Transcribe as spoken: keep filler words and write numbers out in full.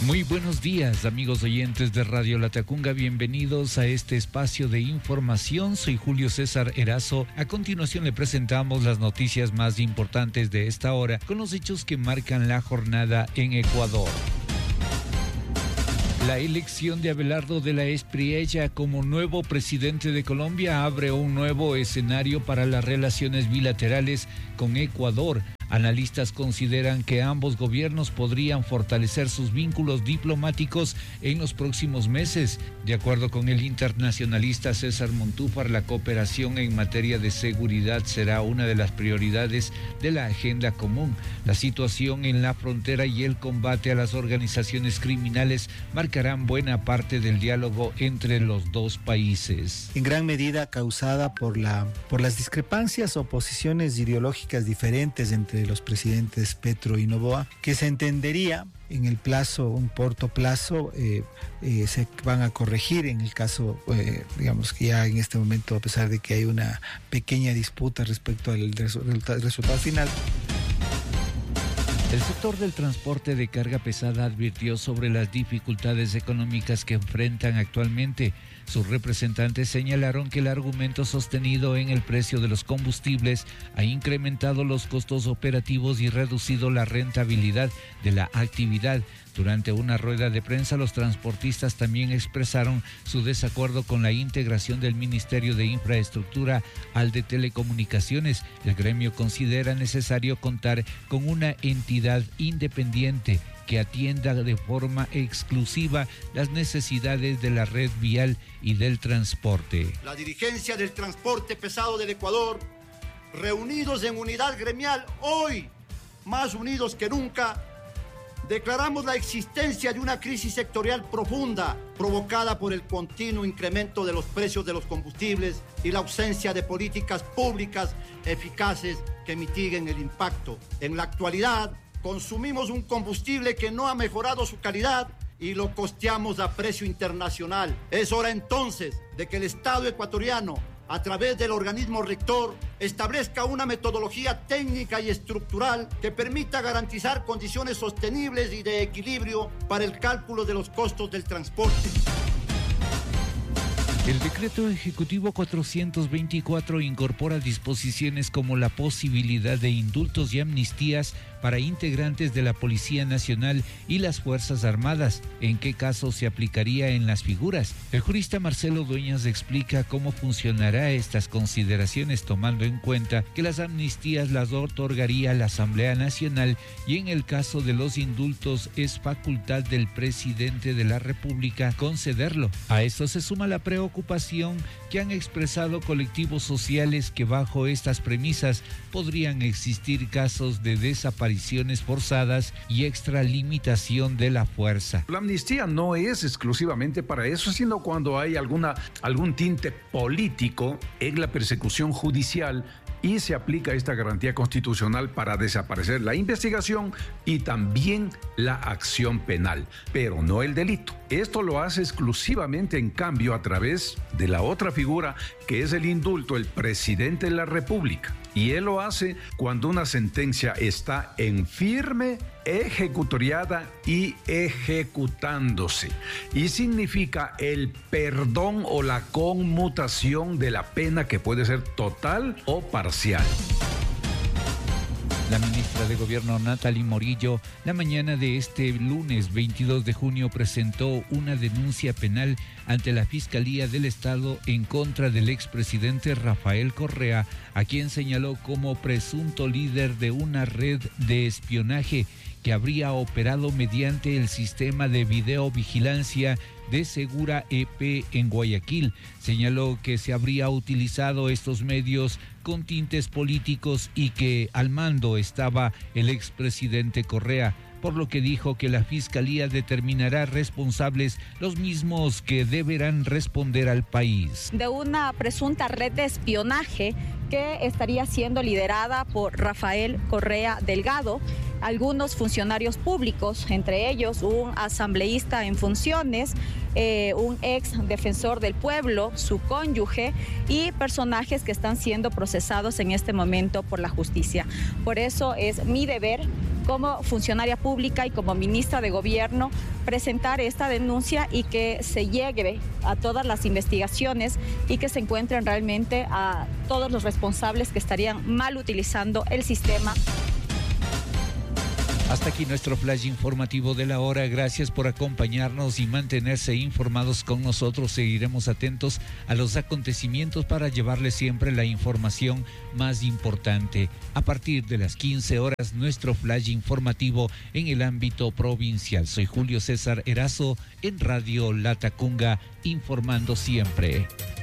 Muy buenos días, amigos oyentes de Radio Latacunga, bienvenidos a este espacio de información. Soy Julio César Erazo. A continuación le presentamos las noticias más importantes de esta hora con los hechos que marcan la jornada en Ecuador. La elección de Abelardo de la Espriella como nuevo presidente de Colombia abre un nuevo escenario para las relaciones bilaterales con Ecuador. Analistas consideran que ambos gobiernos podrían fortalecer sus vínculos diplomáticos en los próximos meses. De acuerdo con el internacionalista César Montúfar, la cooperación en materia de seguridad será una de las prioridades de la agenda común. La situación en la frontera y el combate a las organizaciones criminales marcarán buena parte del diálogo entre los dos países. En gran medida causada por la por las discrepancias o posiciones ideológicas diferentes entre los presidentes Petro y Noboa, que se entendería en el plazo, un corto plazo, eh, eh, se van a corregir en el caso, eh, digamos que ya en este momento, a pesar de que hay una pequeña disputa respecto al resu- resultado final. El sector del transporte de carga pesada advirtió sobre las dificultades económicas que enfrentan actualmente. Sus representantes señalaron que el argumento sostenido en el precio de los combustibles ha incrementado los costos operativos y reducido la rentabilidad de la actividad. Durante una rueda de prensa, los transportistas también expresaron su desacuerdo con la integración del Ministerio de Infraestructura al de Telecomunicaciones. El gremio considera necesario contar con una entidad independiente que atienda de forma exclusiva las necesidades de la red vial y del transporte. La dirigencia del transporte pesado del Ecuador, reunidos en unidad gremial, hoy más unidos que nunca, declaramos la existencia de una crisis sectorial profunda provocada por el continuo incremento de los precios de los combustibles y la ausencia de políticas públicas eficaces que mitiguen el impacto. En la actualidad, consumimos un combustible que no ha mejorado su calidad y lo costeamos a precio internacional. Es hora entonces de que el Estado ecuatoriano, a través del organismo rector, establezca una metodología técnica y estructural que permita garantizar condiciones sostenibles y de equilibrio para el cálculo de los costos del transporte. El decreto ejecutivo cuatrocientos veinticuatro incorpora disposiciones como la posibilidad de indultos y amnistías para integrantes de la Policía Nacional y las Fuerzas Armadas. ¿En qué caso se aplicaría en las figuras? El jurista Marcelo Dueñas explica cómo funcionará estas consideraciones, tomando en cuenta que las amnistías las otorgaría la Asamblea Nacional y en el caso de los indultos es facultad del presidente de la República concederlo. A esto se suma la preocupación Ocupación que han expresado colectivos sociales que bajo estas premisas podrían existir casos de desapariciones forzadas y extralimitación de la fuerza. La amnistía no es exclusivamente para eso, sino cuando hay alguna, algún tinte político en la persecución judicial y se aplica esta garantía constitucional para desaparecer la investigación y también la acción penal, pero no el delito. Esto lo hace exclusivamente, en cambio, a través de la otra figura que es el indulto, el presidente de la República. Y él lo hace cuando una sentencia está en firme, ejecutoriada y ejecutándose. Y significa el perdón o la conmutación de la pena, que puede ser total o parcial. La ministra de Gobierno Natalie Morillo, la mañana de este lunes veintidós de junio, presentó una denuncia penal ante la Fiscalía del Estado en contra del expresidente Rafael Correa, a quien señaló como presunto líder de una red de espionaje que habría operado mediante el sistema de videovigilancia de Segura E P en Guayaquil. Señaló que se habría utilizado estos medios con tintes políticos y que al mando estaba el expresidente Correa, por lo que dijo que la Fiscalía determinará responsables, los mismos que deberán responder al país. De una presunta red de espionaje que estaría siendo liderada por Rafael Correa Delgado, algunos funcionarios públicos, entre ellos un asambleísta en funciones, eh, un ex defensor del pueblo, su cónyuge y personajes que están siendo procesados en este momento por la justicia. Por eso es mi deber como funcionaria pública y como ministra de Gobierno, presentar esta denuncia y que se llegue a todas las investigaciones y que se encuentren realmente a todos los responsables que estarían mal utilizando el sistema. Hasta aquí nuestro flash informativo de la hora. Gracias por acompañarnos y mantenerse informados con nosotros. Seguiremos atentos a los acontecimientos para llevarles siempre la información más importante. A partir de las quince horas, nuestro flash informativo en el ámbito provincial. Soy Julio César Erazo en Radio Latacunga, informando siempre.